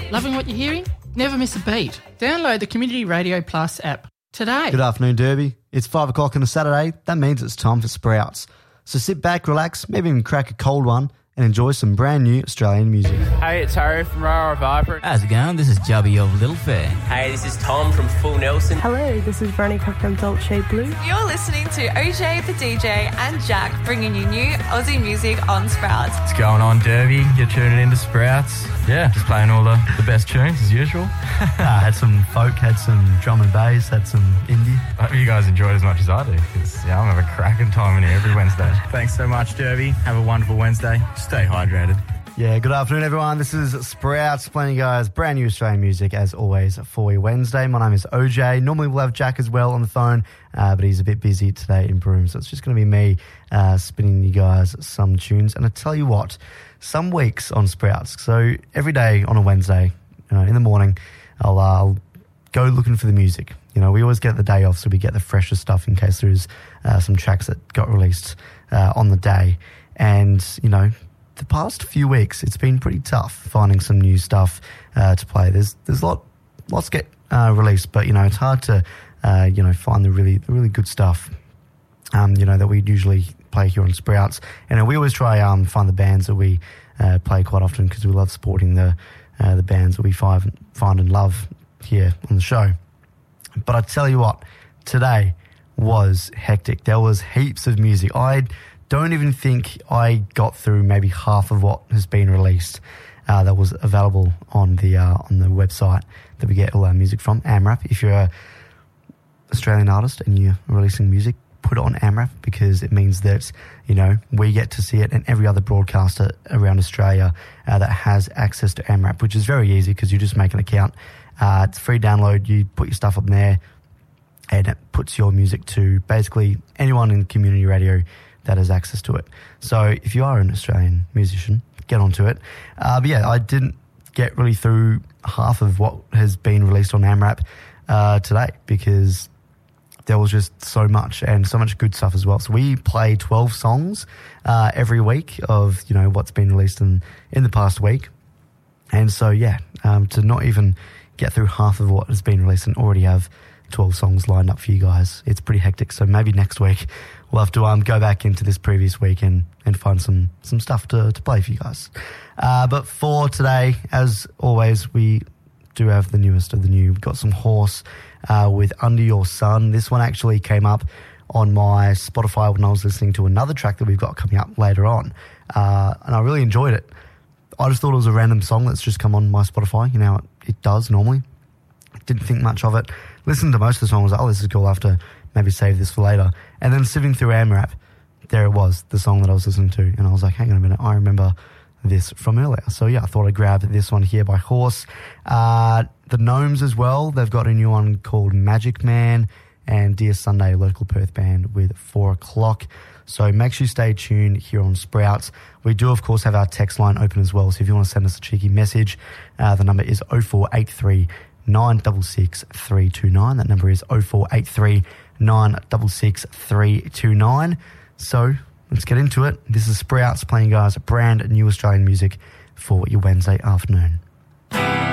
Loving what you're hearing? Never miss a beat. Download the Community Radio Plus app today. Good afternoon, Derby. It's 5 o'clock on a Saturday. That means it's time for Sprouts. So sit back, relax, maybe even crack a cold one and enjoy some brand new Australian music. Hey, it's Harry from Rara Vibrant. How's it going? This is Jubby of Little Fair. Hey, this is Tom from Full Nelson. Hello, this is Veronica from Dolce Blue. You're listening to OJ the DJ and Jack bringing you new Aussie music on Sprouts. What's going on, Derby? You're tuning into Sprouts. Yeah, just playing all the best tunes as usual. Had some folk, had some drum and bass, had some indie. I hope you guys enjoyed as much as I do, because I'm having a cracking time in here every Wednesday. Thanks so much, Derby. Have a wonderful Wednesday. Stay hydrated. Yeah, good afternoon, everyone. This is Sprouts playing you guys brand new Australian music, as always, for your Wednesday. My name is OJ. Normally we'll have Jack as well on the phone, but he's a bit busy today in Broome, so it's just going to be me spinning you guys some tunes. And I tell you what, some weeks on Sprouts, so every day on a Wednesday, in the morning, I'll go looking for the music. We always get the day off, so we get the freshest stuff in case there's some tracks that got released on the day. And, the past few weeks, it's been pretty tough finding some new stuff to play. There's lots get released, but, it's hard to, find the really good stuff, that we usually play here on Sprouts. And we always try find the bands that we play quite often, because we love supporting the bands that we find and love here on the show. But I tell you what, today was hectic. There was heaps of music. I don't even think I got through maybe half of what has been released that was available on the website that we get all our music from, AMRAP. If you're an Australian artist and you're releasing music, put it on AMRAP, because it means that, we get to see it, and every other broadcaster around Australia that has access to AMRAP, which is very easy because you just make an account. It's a free download. You put your stuff up there and it puts your music to basically anyone in community radio that has access to it. So if you are an Australian musician, get onto it. But yeah, I didn't get really through half of what has been released on AMRAP today, because there was just so much, and so much good stuff as well. So we play 12 songs every week of, what's been released in the past week. And so, yeah, to not even get through half of what has been released and already have 12 songs lined up for you guys, it's pretty hectic. So maybe next week we'll have to go back into this previous week and find some stuff to play for you guys. But for today, as always, we do have the newest of the new. We've got some Horse with Under Your Sun. This one actually came up on my Spotify when I was listening to another track that we've got coming up later on. And I really enjoyed it. I just thought it was a random song that's just come on my Spotify. It does normally. Didn't think much of it. Listened to most of the songs. Oh, this is cool. I'll have to maybe save this for later. And then sifting through AMRAP, there it was, the song that I was listening to. And I was like, hang on a minute, I remember this from earlier. So yeah, I thought I'd grab this one here by Horse. The Gnomes as well, they've got a new one called Magic Man, and Dear Sunday, local Perth band with 4 o'clock. So make sure you stay tuned here on Sprouts. We do, of course, have our text line open as well. So if you want to send us a cheeky message, the number is 0483 966 329. That number is 0483 966 329. So let's get into it. This is Sprouts playing, guys, brand new Australian music for your Wednesday afternoon.